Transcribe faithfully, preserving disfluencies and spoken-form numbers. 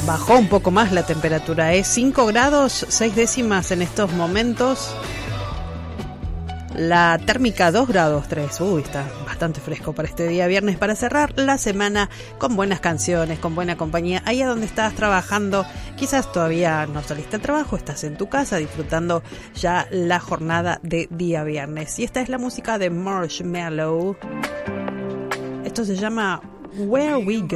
bajó un poco más la temperatura, es ¿eh? cinco grados, seis décimas en estos momentos. La térmica dos grados tres. Uy, está bastante fresco para este día viernes, para cerrar la semana con buenas canciones, con buena compañía. Ahí a donde estás trabajando, quizás todavía no saliste al trabajo, estás en tu casa disfrutando ya la jornada de día viernes. Y esta es la música de Marshmello. Esto se llama Where We Go.